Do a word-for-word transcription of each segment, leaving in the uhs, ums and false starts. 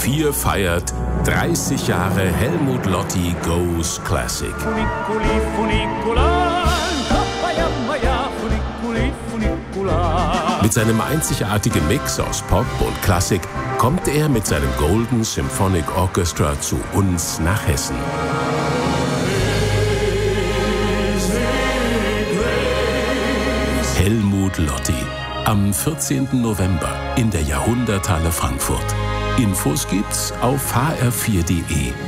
vier feiert dreißig Jahre Helmut Lotti Goes Classic. Funiculi, funicula, tapayamaya, funiculi, funicula. Mit seinem einzigartigen Mix aus Pop und Klassik kommt er mit seinem Golden Symphonic Orchestra zu uns nach Hessen. Helmut Lotti. Am vierzehnten November in der Jahrhunderthalle Frankfurt. Infos gibt's auf h r vier punkt d e.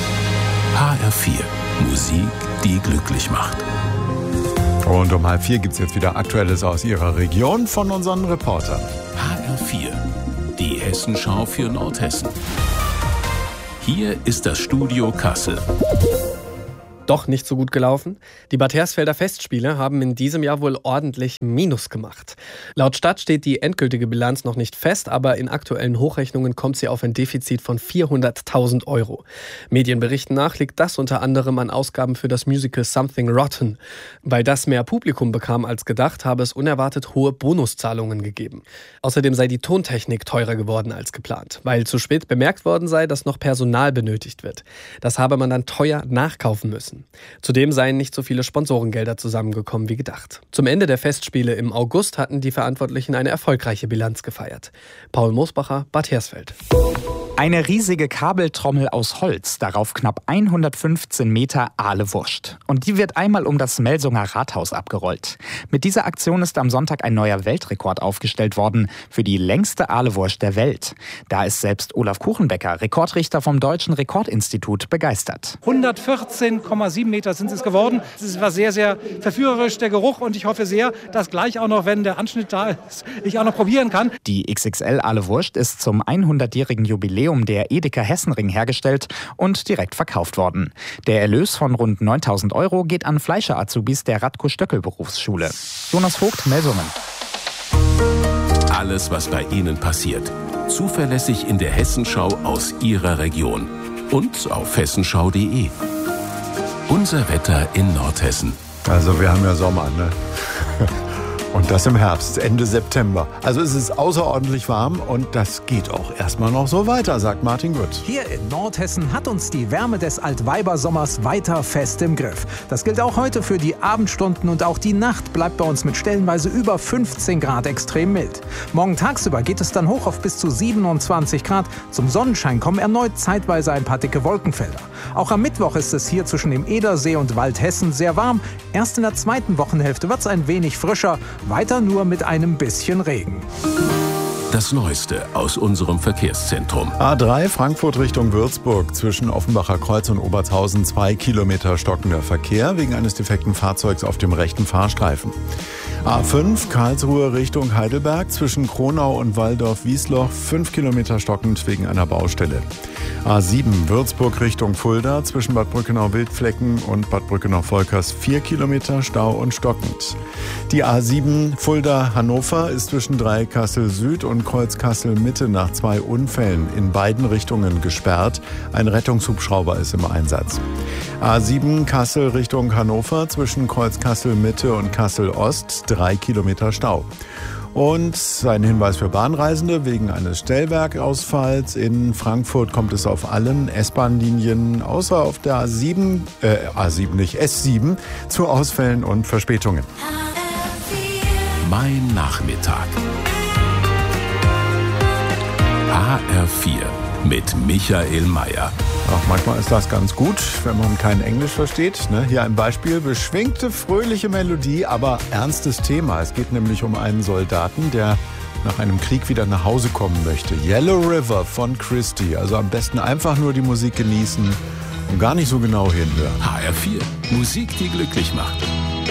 H R vier. Musik, die glücklich macht. Und um halb vier gibt's jetzt wieder Aktuelles aus Ihrer Region von unseren Reportern. H R vier. Die Hessenschau für Nordhessen. Hier ist das Studio Kassel. Doch nicht so gut gelaufen. Die Bad Hersfelder Festspiele haben in diesem Jahr wohl ordentlich Minus gemacht. Laut Stadt steht die endgültige Bilanz noch nicht fest, aber in aktuellen Hochrechnungen kommt sie auf ein Defizit von vierhunderttausend Euro. Medienberichten nach liegt das unter anderem an Ausgaben für das Musical Something Rotten. Weil das mehr Publikum bekam als gedacht, habe es unerwartet hohe Bonuszahlungen gegeben. Außerdem sei die Tontechnik teurer geworden als geplant, weil zu spät bemerkt worden sei, dass noch Personal benötigt wird. Das habe man dann teuer nachkaufen müssen. Zudem seien nicht so viele Sponsorengelder zusammengekommen wie gedacht. Zum Ende der Festspiele im August hatten die Verantwortlichen eine erfolgreiche Bilanz gefeiert. Paul Moosbacher, Bad Hersfeld. Eine riesige Kabeltrommel aus Holz, darauf knapp hundertfünfzehn Meter Ahle Wurst. Und die wird einmal um das Melsunger Rathaus abgerollt. Mit dieser Aktion ist am Sonntag ein neuer Weltrekord aufgestellt worden für die längste Ahle Wurst der Welt. Da ist selbst Olaf Kuchenbecker, Rekordrichter vom Deutschen Rekordinstitut, begeistert. hundertvierzehn Komma sieben Meter sind es geworden. Es war sehr, sehr verführerisch, der Geruch. Und ich hoffe sehr, dass gleich auch noch, wenn der Anschnitt da ist, ich auch noch probieren kann. Die X X L Ahle Wurst ist zum hundertjährigen Jubiläum der Edeka Hessenring hergestellt und direkt verkauft worden. Der Erlös von rund neuntausend Euro geht an Fleischer-Azubis der Radko-Stöckel-Berufsschule. Jonas Vogt, Melsungen. Alles, was bei Ihnen passiert. Zuverlässig in der Hessenschau aus Ihrer Region. Und auf hessenschau punkt d e. Unser Wetter in Nordhessen. Also wir haben ja Sommer, ne? Und das im Herbst, Ende September. Also es ist außerordentlich warm und das geht auch erstmal noch so weiter, sagt Martin Gütt. Hier in Nordhessen hat uns die Wärme des Altweibersommers weiter fest im Griff. Das gilt auch heute für die Abendstunden und auch die Nacht bleibt bei uns mit stellenweise über fünfzehn Grad extrem mild. Morgen tagsüber geht es dann hoch auf bis zu siebenundzwanzig Grad. Zum Sonnenschein kommen erneut zeitweise ein paar dicke Wolkenfelder. Auch am Mittwoch ist es hier zwischen dem Edersee und Waldhessen sehr warm. Erst in der zweiten Wochenhälfte wird es ein wenig frischer. Weiter nur mit einem bisschen Regen. Das Neueste aus unserem Verkehrszentrum. A drei Frankfurt Richtung Würzburg. Zwischen Offenbacher Kreuz und Obertshausen zwei Kilometer stockender Verkehr wegen eines defekten Fahrzeugs auf dem rechten Fahrstreifen. A fünf Karlsruhe Richtung Heidelberg. Zwischen Kronau und Walldorf-Wiesloch fünf Kilometer stockend wegen einer Baustelle. A sieben Würzburg Richtung Fulda. Zwischen Bad Brückenau-Wildflecken und Bad Brückenau-Volkers vier Kilometer Stau und stockend. Die A sieben Fulda-Hannover ist zwischen Dreieckkassel Süd und Kreuz-Kassel Mitte nach zwei Unfällen in beiden Richtungen gesperrt. Ein Rettungshubschrauber ist im Einsatz. A sieben Kassel Richtung Hannover zwischen Kreuz-Kassel Mitte und Kassel Ost drei Kilometer Stau. Und ein Hinweis für Bahnreisende: Wegen eines Stellwerkausfalls in Frankfurt kommt es auf allen S-Bahn-Linien außer auf der A sieben, äh, A sieben nicht, S sieben zu Ausfällen und Verspätungen. Mein Nachmittag. H R vier mit Michael Mayer. Ach, manchmal ist das ganz gut, wenn man kein Englisch versteht. Ne? Hier ein Beispiel: beschwingte, fröhliche Melodie, aber ernstes Thema. Es geht nämlich um einen Soldaten, der nach einem Krieg wieder nach Hause kommen möchte. Yellow River von Christie. Also am besten einfach nur die Musik genießen und gar nicht so genau hinhören. H R vier. Musik, die glücklich macht.